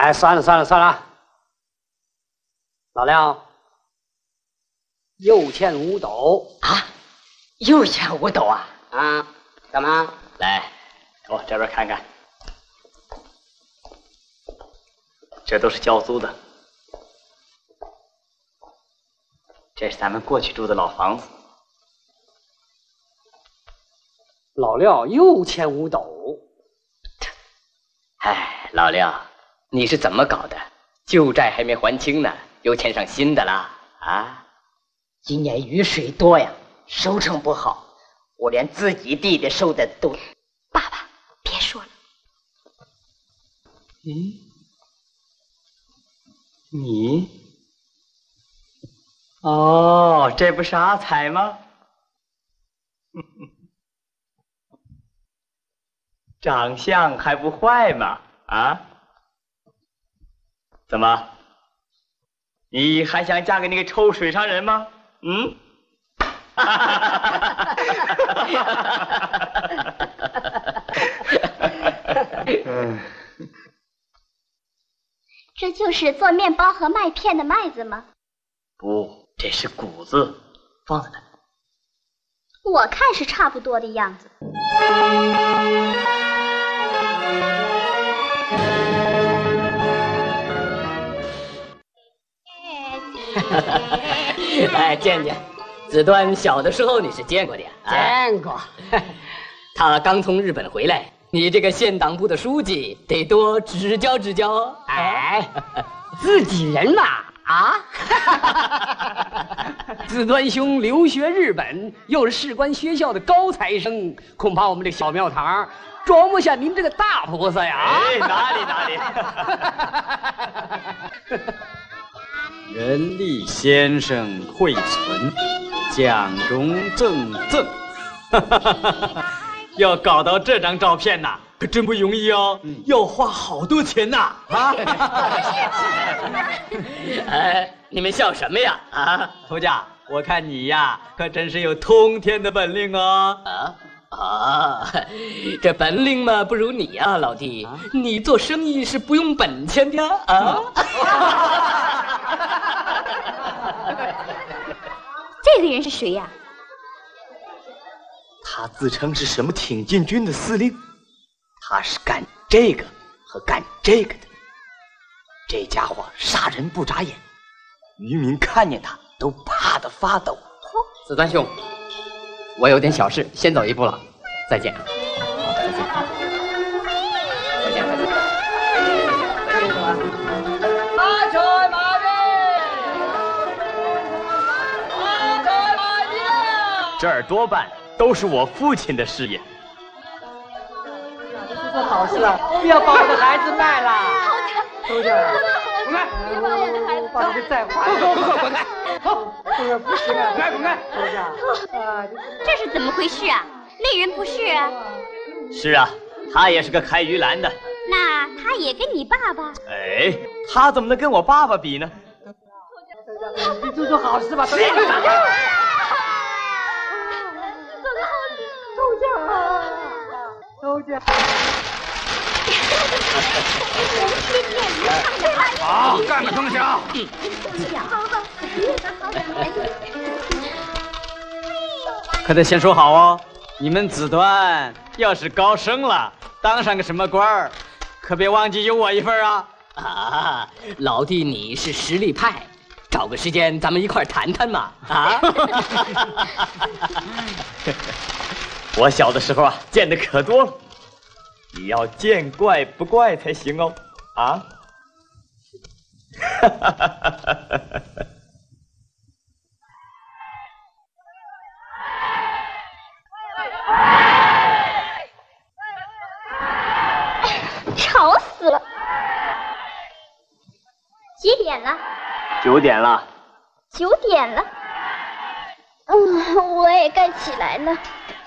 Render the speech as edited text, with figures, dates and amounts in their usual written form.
哎，算了，老廖，又欠5斗啊！又欠5斗啊！ 啊，干嘛？ 来，我这边看看，这都是交租的。这是咱们过去住的老房子。 老廖又欠5斗。 哎，老廖，你是怎么搞的？旧债还没还清呢，又欠上新的啦？啊！ 今年雨水多呀，收成不好，我连自己地的收的都…… 爸爸，别说了。 咦，你？哦，这不是阿彩吗？长相还不坏嘛？啊？怎么？你还想嫁给那个臭水商人吗？嗯？ 这就是做面包和麦片的麦子吗？ 不，这是谷子，放在那里。 我看是差不多的样子。 哎，见，子端小的时候你是见过的呀？ 见过。 他刚从日本回来，你这个县党部的书记得多指教指教。 哎，自己人嘛，啊！子端兄留学日本，又是士官学校的高材生，恐怕我们这小庙堂装不下您这个大菩萨呀！ 哎，哪里？ 人力先生惠存，蒋中正。要搞到这张照片呐，可真不容易哦，要花好多钱呐！啊！ 哎，你们笑什么呀？啊， 头家，我看你呀，可真是有通天的本领哦！ 这本领嘛不如你呀，老弟，你做生意是不用本钱的啊。 这个人是谁呀？ 他自称是什么挺进军的司令，他是干这个和干这个的。这家伙杀人不眨眼，渔民看见他都怕得发抖。 子端兄，我有点小事，先走一步了，再见。 这儿多半都是我父亲的事业。 做好事啊！不要把我的孩子卖了！周家，滚开！ 别把我的孩子把这个债还了！滚开！周家不行啊！滚开！周家， 这是怎么回事啊？那人不是啊？ 是啊，他也是个开鱼篮的。 那他也跟你爸爸？ 哎，他怎么能跟我爸爸比呢？ 你做好事吧！周家， 好，干个通宵。可得先说好哦，你们子端要是高升了，当上个什么官儿，可别忘记有我一份啊！ 啊，老弟你是实力派，找个时间咱们一块谈谈嘛！啊！我小的时候啊，见的可多了，你要见怪不怪才行哦。啊！ 吵死了！几点了 9点了。 9点了。我也该起来了。